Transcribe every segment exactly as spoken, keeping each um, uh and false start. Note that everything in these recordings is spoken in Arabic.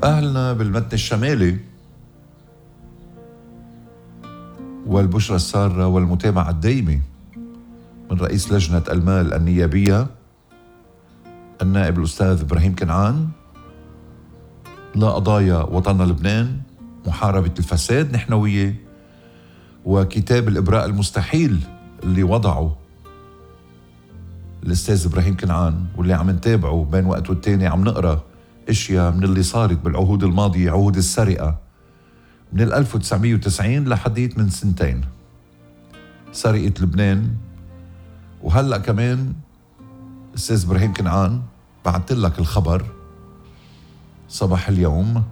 أهلنا بالمتن الشمالي والبشرى السارة والمتابعة الدائمة من رئيس لجنة المال النيابية النائب الأستاذ إبراهيم كنعان لقضايا وطننا لبنان، محاربة الفساد نحن وياه، وكتاب الإبراء المستحيل اللي وضعه الأستاذ إبراهيم كنعان واللي عم نتابعه بين وقت والتاني. عم نقرأ اشياء من اللي صارت بالعهود الماضية، عهود السرقة من ألف وتسعمية وتسعين لحديت من سنتين، سرقة لبنان. وهلأ كمان أستاذ إبراهيم كنعان بعثت لك الخبر صباح اليوم،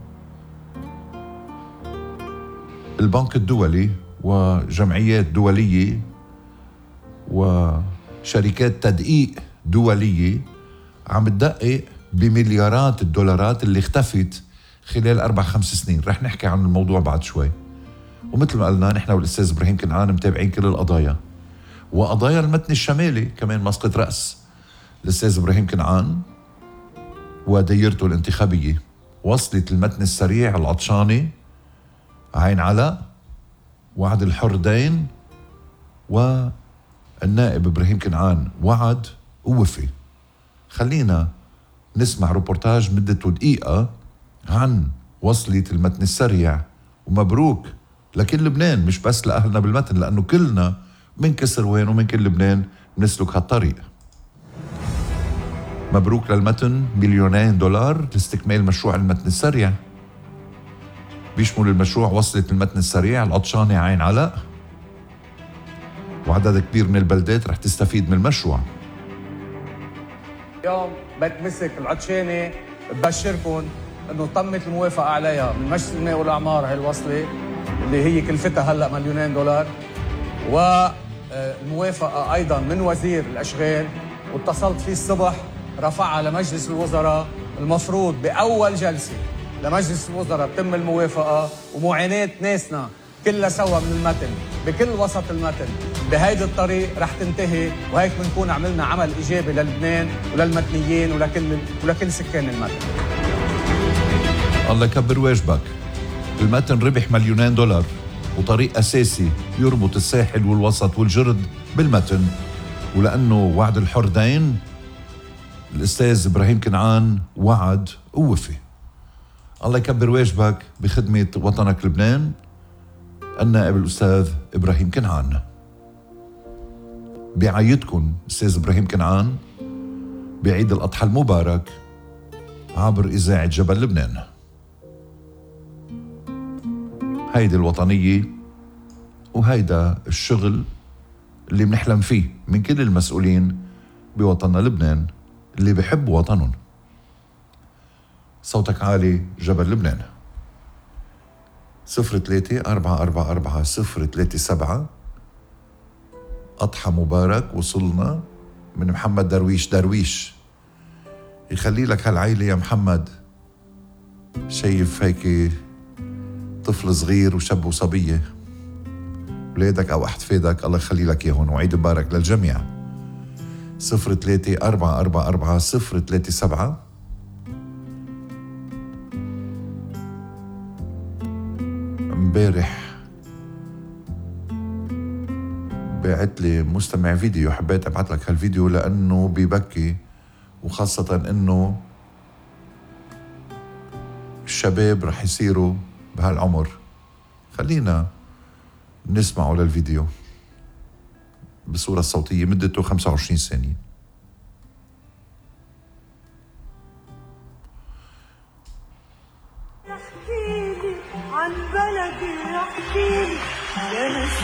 البنك الدولي وجمعيات دولية وشركات تدقيق دولية عم تدقق بمليارات الدولارات اللي اختفت خلال أربع خمس سنين. رح نحكي عن الموضوع بعد شوي. ومثل ما قلنا نحن والأستاذ إبراهيم كنعان متابعين كل القضايا، وقضايا المتن الشمالي كمان مسقط رأس الأستاذ إبراهيم كنعان ودايرته الانتخابية. وصلت المتن السريع العطشاني، عين علاء، وعد الحر دين، والنائب إبراهيم كنعان وعد ووفي. خلينا نسمع روبورتاج مدته دقيقة عن وصلة المتن السريع، ومبروك لكل لبنان مش بس لأهلنا بالمتن، لأنه كلنا من كسر وين ومن كل لبنان نسلك هالطريق. مبروك للمتن، مليونين دولار لاستكمال مشروع المتن السريع. بيشمل المشروع وصلة المتن السريع العطشانة عين علاء، وعدد كبير من البلدات رح تستفيد من المشروع. اليوم بتمسك العطشانة ببشركم انه تمت الموافقة عليها من مجلس الماء والاعمار، هاي الوصلة اللي هي كلفتها هلا مليونين دولار، والموافقة ايضا من وزير الاشغال، واتصلت فيه الصبح رفعها لمجلس الوزراء. المفروض باول جلسة لمجلس الوزراء تتم الموافقة، ومعاناة ناسنا كلها سوا من المتن بكل وسط المتن بهيدي الطريق رح تنتهي، وهيك بنكون عملنا عمل ايجابي للبنان وللمتنيين ولكل ولكل سكان المتن. الله يكبر واجبك. المتن ربح مليونين دولار، وطريق اساسي يربط الساحل والوسط والجرد بالمتن، ولانه وعد الحر دين الاستاذ ابراهيم كنعان وعد ووفي. الله يكبر واجبك بخدمة وطنك لبنان، النائب الأستاذ إبراهيم كنعان. بعيدكم أستاذ إبراهيم كنعان بعيد الأضحى المبارك عبر إذاعة جبل لبنان. هيدي الوطنية وهيدا الشغل اللي بنحلم فيه من كل المسؤولين بوطننا لبنان اللي بيحبوا وطنهم. صوتك عالي جبل لبنان. صفر ثلاثة أربعة أربعة أربعة صفر ثلاثة سبعة. أضحى مبارك وصلنا من محمد درويش. درويش يخلي لك هالعيلة يا محمد، شايف هيك طفل صغير وشاب وصبية، ولادك أو أحفادك الله يخلي لك ياهن، وعيد مبارك للجميع. صفر ثلاثة أربعة أربعة أربعة صفر ثلاثة سبعة. امبارح بعت لي مستمع فيديو، حبيت ابعت لك هالفيديو لانه بيبكي، وخاصة انه الشباب رح يصيروا بهالعمر. خلينا نسمعه للفيديو بصورة صوتية مدته خمسة وعشرين ثانية. احكيلي عن بلدي، احكيلي يا